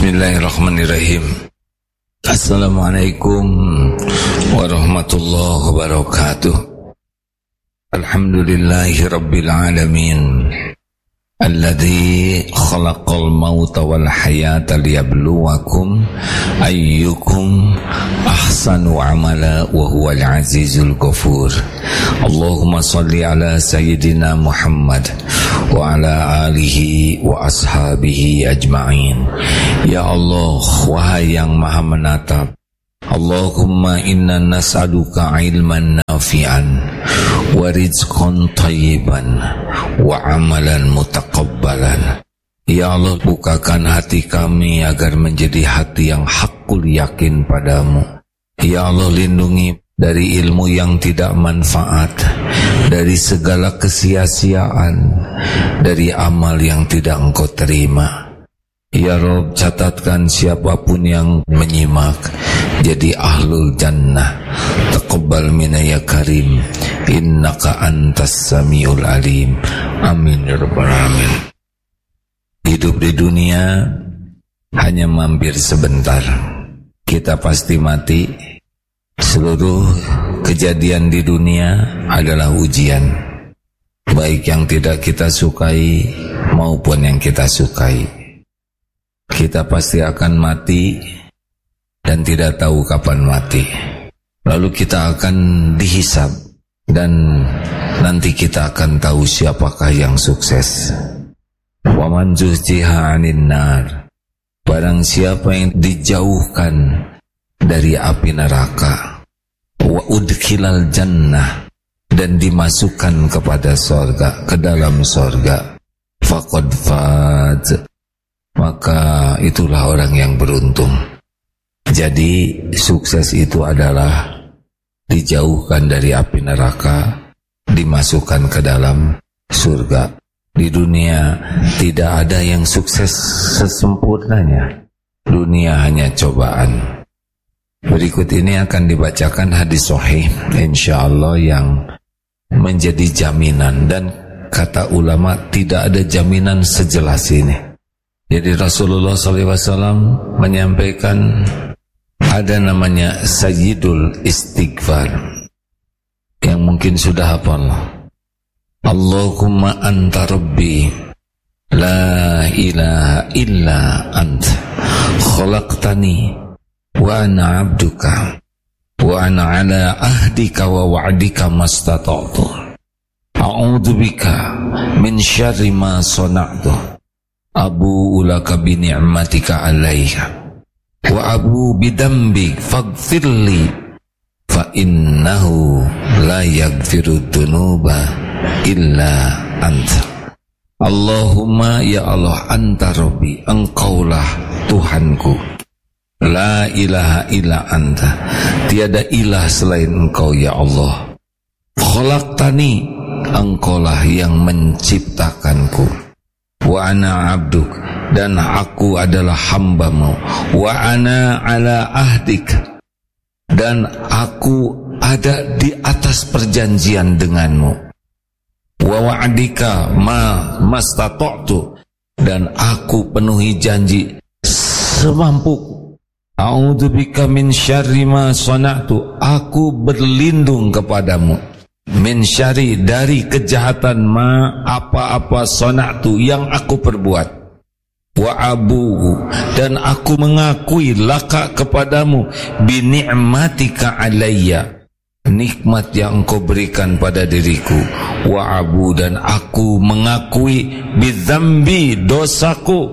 Bismillahirrahmanirrahim. Assalamualaikum warahmatullahi wabarakatuh. Alhamdulillahi rabbil alamin, alladzi khalaqal mauta wal hayata liyabluwakum ayyukum ahsanu amala wa huwal azizul ghafur. Allahumma salli ala sayyidina Muhammad wa ala alihi wa ashabihi ajma'in. Ya Allah, wahai yang maha menatap, Allahumma inna nas'aluka ilman nafi'an wa rizqan thayyiban wa amalan mutaqabbalan. Ya Allah, bukakan hati kami agar menjadi hati yang hakul yakin padamu. Ya Allah, lindungi dari ilmu yang tidak manfaat, dari segala kesia-siaan, dari amal yang tidak Engkau terima. Ya Rabb, catatkan siapapun yang menyimak jadi ahlul jannah. Taqabbal minna ya karim, innaka antas samiul alim. Amin ya rabbal alamin. Hidup di dunia hanya mampir sebentar. Kita pasti mati. Seluruh kejadian di dunia adalah ujian, baik yang tidak kita sukai maupun yang kita sukai. Kita pasti akan mati dan tidak tahu kapan mati. Lalu kita akan dihisab dan nanti kita akan tahu siapakah yang sukses. Wa man zuhziha 'anil nar, barang siapa yang dijauhkan dari api neraka, wa udkhilal jannah, dan dimasukkan kepada sorga, ke dalam sorga, faqad faz, maka itulah orang yang beruntung. Jadi sukses itu adalah dijauhkan dari api neraka, dimasukkan ke dalam surga. Di dunia tidak ada yang sukses sesempurnanya. Dunia hanya cobaan. Berikut ini akan dibacakan hadis sahih insyaallah yang menjadi jaminan, dan kata ulama tidak ada jaminan sejelas ini. Jadi Rasulullah SAW menyampaikan ada namanya Sayyidul Istighfar yang mungkin sudah hafal. Allahumma anta rabbi la ilaha illa anta khalaqtani wa ana abduka wa ana ala ahdika wa wa'dika mastata'tu a'udzu bika min syarri ma sana'tu abu'u laka bi ni'matika 'alayya wa abu bidambi faghfirli fa innahu la yaghfiru dzunuba illa anta. Allahumma ya Allah, anta rabbi, engkaulah Tuhanku, la ilaha illa anta, tiada ilah selain engkau ya Allah, khalaqtani, engkaulah yang menciptakanku, wa ana abduk, dan aku adalah hambamu, wa ana ala ahdik, dan aku ada di atas perjanjian denganmu, wa wa'dika mastata'tu, dan aku penuhi janji semampuku. A'udzubika min syarri ma sana'tu, aku berlindung kepadamu, min syarri, dari kejahatan ma, apa-apa, sana'tu, yang aku perbuat, wa abu, dan aku mengakui laka, kepadamu, bi ni'matika alayya, nikmat yang engkau berikan pada diriku, wa abu, dan aku mengakui bidzambi, dosaku,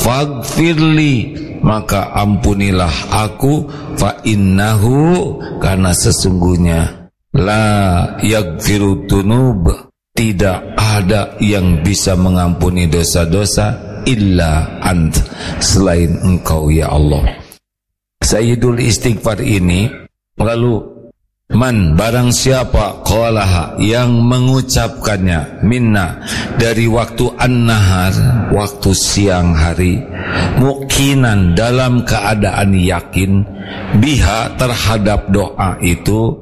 faghfirli, maka ampunilah aku, fa innahu, karena sesungguhnya la yaghfiru dzunub, tidak ada yang bisa mengampuni dosa-dosa illa ant, selain engkau ya Allah. Sayyidul Istighfar ini, lalu man, barang siapa, qalaha, yang mengucapkannya, minna, dari waktu an-nahar, waktu siang hari, muqinan, dalam keadaan yakin, biha, terhadap doa itu,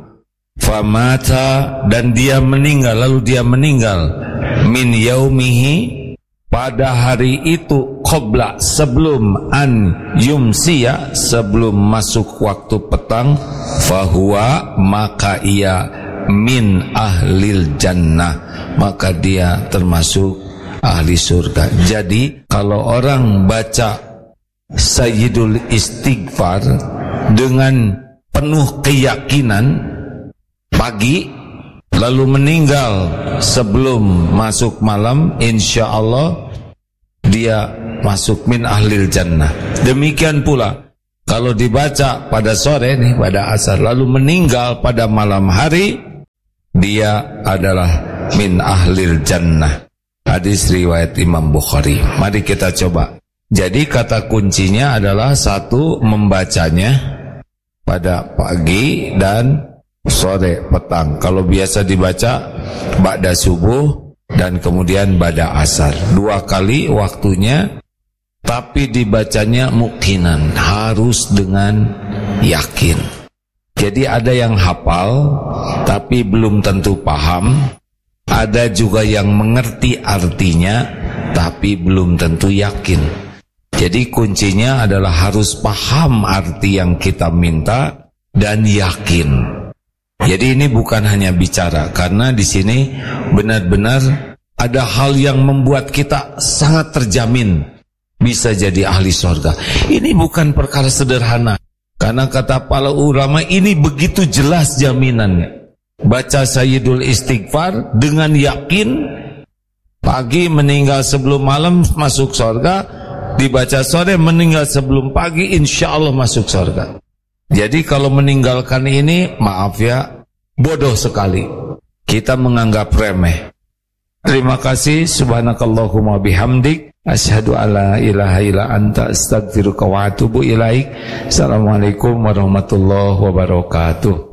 famata, dan dia meninggal, lalu dia meninggal, min yaumihi, pada hari itu qabla, sebelum an yumsiya, sebelum masuk waktu petang, fahuwa, maka ia min ahlil jannah, maka dia termasuk ahli surga. Jadi kalau orang baca Sayyidul Istighfar dengan penuh keyakinan pagi, lalu meninggal sebelum masuk malam, insya Allah dia masuk min ahlil jannah. Demikian pula kalau dibaca pada sore nih, pada asar, lalu meninggal pada malam hari, dia adalah min ahlil jannah. Hadis riwayat Imam Bukhari. Mari kita coba. Jadi kata kuncinya adalah satu, membacanya pada pagi dan sore petang. Kalau biasa dibaca ba'da subuh dan kemudian ba'da asar, 2 kali waktunya, tapi dibacanya muqinan, harus dengan yakin. Jadi ada yang hafal tapi belum tentu paham, ada juga yang mengerti artinya tapi belum tentu yakin. Jadi kuncinya adalah harus paham arti yang kita minta dan yakin. Jadi ini bukan hanya bicara, karena di sini benar-benar ada hal yang membuat kita sangat terjamin bisa jadi ahli surga. Ini bukan perkara sederhana, karena kata para ulama ini begitu jelas jaminannya. Baca Sayyidul Istighfar dengan yakin, pagi meninggal sebelum malam masuk surga. Dibaca sore meninggal sebelum pagi, insya Allah masuk surga. Jadi kalau meninggalkan ini, maaf ya, bodoh sekali. Kita menganggap remeh. Terima kasih. Subhanakallahumma bihamdik, asyhadu alla ilaha illa anta, astaghfiruka wa atubu ilaik. Assalamualaikum warahmatullahi wabarakatuh.